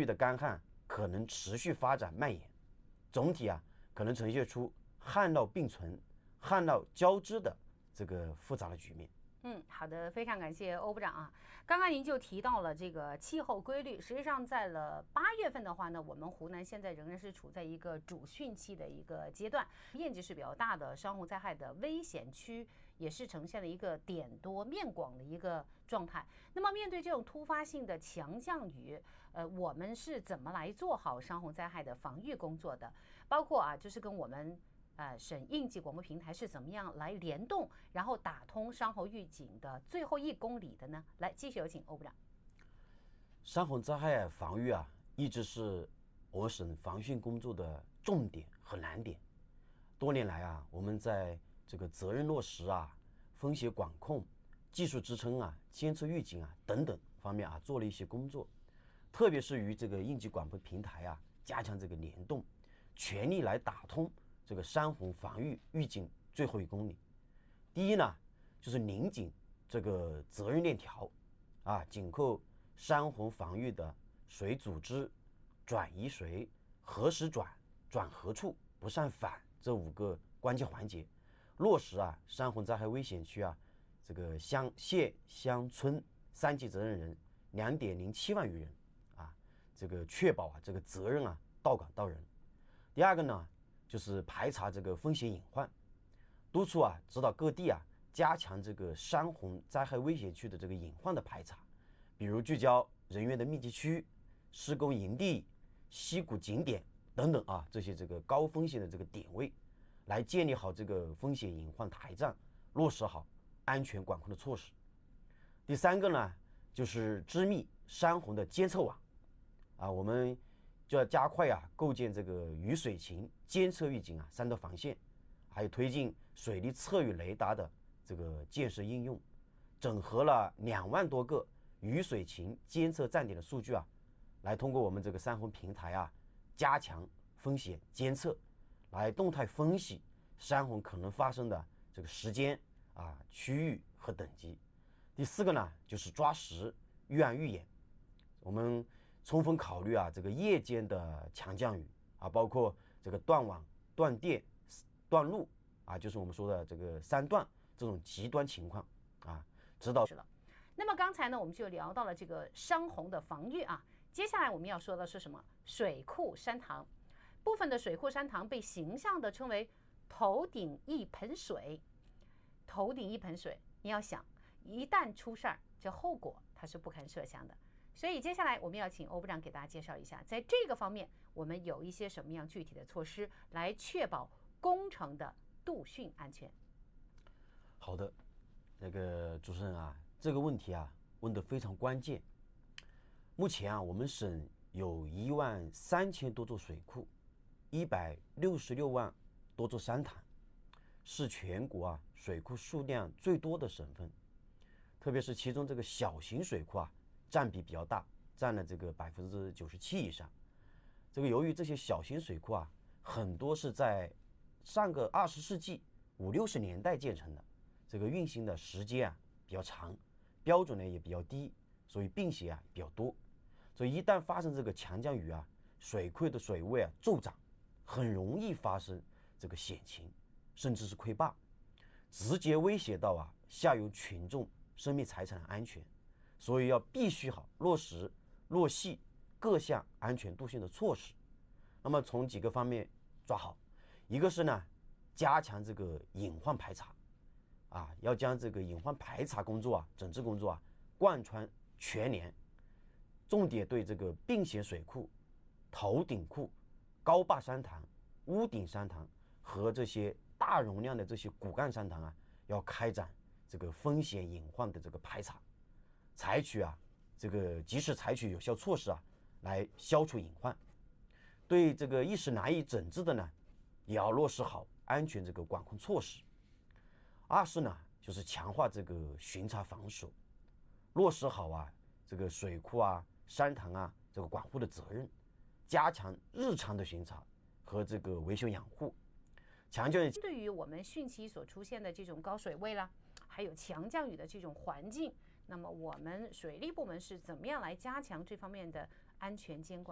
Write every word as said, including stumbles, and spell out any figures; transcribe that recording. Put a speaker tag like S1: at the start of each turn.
S1: 域的干旱可能持续发展蔓延，总体啊可能呈现出旱涝并存、旱涝交织的这个复杂的局面。
S2: 嗯，好的，非常感谢欧部长啊。刚刚您就提到了这个气候规律，实际上在了八月份的话呢，我们湖南现在仍然是处在一个主汛期的一个阶段，面积是比较大的山洪灾害的危险区也是呈现了一个点多面广的一个状态。那么面对这种突发性的强降雨，呃，我们是怎么来做好山洪灾害的防御工作的？包括啊，就是跟我们呃，省应急广播平台是怎么样来联动，然后打通山洪预警的最后一公里的呢？来，继续有请欧部长。
S1: 山洪灾害防御啊，一直是我们省防汛工作的重点和难点。多年来啊，我们在这个责任落实啊、风险管控、技术支撑啊、监测预警啊等等方面啊，做了一些工作，特别是与这个应急广播平台啊，加强这个联动，全力来打通这个山洪防御预警最后一公里。第一呢，就是拧紧这个责任链条啊，紧扣山洪防御的水组织、转移水、何时转、转何处、不善反这五个关键环节，落实啊山洪灾害危险区啊这个乡县乡村三级责任人两点零七万余人啊，这个确保啊这个责任啊到岗到人。第二个呢，就是排查这个风险隐患，督促啊指导各地啊加强这个山洪灾害危险区的这个隐患的排查，比如聚焦人员的密集区、施工营地、溪谷景点等等啊这些这个高风险的这个点位，来建立好这个风险隐患台账，落实好安全管控的措施。第三个呢，就是织密山洪的监测网啊，我们就要加快啊构建这个雨水情监测预警啊三道防线，还有推进水利测雨雷达的这个建设应用，整合了两万多个雨水情监测站点的数据啊，来通过我们这个山洪平台啊，加强风险监测，来动态分析山洪可能发生的这个时间啊、区域和等级。第四个呢，就是抓实预案预演，我们充分考虑啊这个夜间的强降雨啊，包括这个断网、断电、断路啊，就是我们说的这个三断这种极端情况啊，指导。
S2: 是了。那么刚才呢，我们就聊到了这个山洪的防御啊，接下来我们要说的是什么？水库山塘。部分的水库山塘被形象的称为头顶一盆水。头顶一盆水，你要想，一旦出事儿，这后果它是不堪设想的。所以接下来我们要请欧部长给大家介绍一下，在这个方面我们有一些什么样具体的措施来确保工程的度汛安全。
S1: 好的，那个主持人啊，这个问题啊问得非常关键。目前啊，我们省有一万三千多座水库，一百六十六万多座山塘，是全国啊水库数量最多的省份。特别是其中这个小型水库啊，占比比较大，占了这个百分之九十七以上。这个由于这些小型水库啊，很多是在上个二十世纪五六十年代建成的，这个运行的时间啊比较长，标准呢也比较低，所以病邪啊比较多。所以一旦发生这个强降雨啊，水库的水位啊骤涨，很容易发生这个险情，甚至是溃坝，直接威胁到啊下游群众生命财产的安全。所以要必须好落实落细各项安全度汛的措施。那么从几个方面抓好，一个是呢加强这个隐患排查啊，要将这个隐患排查工作啊、整治工作啊贯穿全年，重点对这个病险水库、头顶库、高坝山塘、屋顶山塘和这些大容量的这些骨干山塘啊，要开展这个风险隐患的这个排查，采取啊这个及时采取有效措施啊，来消除隐患。对这个一时难以整治的呢，也要落实好安全这个管控措施。二是呢，就是强化这个巡查防守，落实好啊这个水库啊、山塘啊这个管护的责任，加强日常的巡查和这个维修养护，强调
S2: 对于我们汛期所出现的这种高水位啦，还有强降雨的这种环境，那么我们水利部门是怎么样来加强这方面的安全监管？